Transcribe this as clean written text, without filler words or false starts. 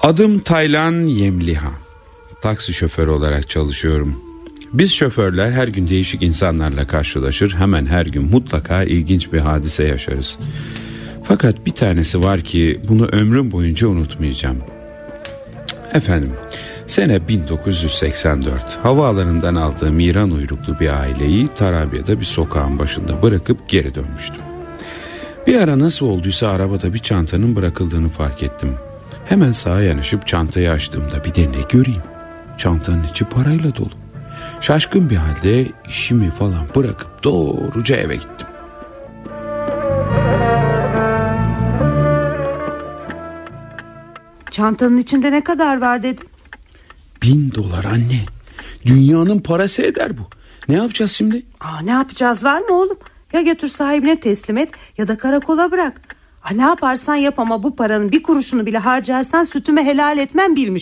Adım Taylan Yemliha. Taksi şoförü olarak çalışıyorum. Biz şoförler her gün değişik insanlarla karşılaşır, hemen her gün mutlaka ilginç bir hadise yaşarız. Fakat bir tanesi var ki bunu ömrüm boyunca unutmayacağım. Efendim, sene 1984. Havaalanından aldığım İran uyruklu bir aileyi Tarabya'da bir sokağın başında bırakıp geri dönmüştüm. Bir ara nasıl olduysa arabada bir çantanın bırakıldığını fark ettim. Hemen sağa yanaşıp çantayı açtığımda bir de ne göreyim? Çantanın içi parayla dolu. Şaşkın bir halde işimi falan bırakıp doğruca eve gittim. Çantanın içinde ne kadar var dedin? $1000 anne. Dünyanın parası eder bu. Ne yapacağız şimdi? Ne yapacağız var mı oğlum? Ya götür sahibine teslim et ya da karakola bırak. Ne yaparsan yap ama bu paranın bir kuruşunu bile harcarsan sütüme helal etmem bilmiş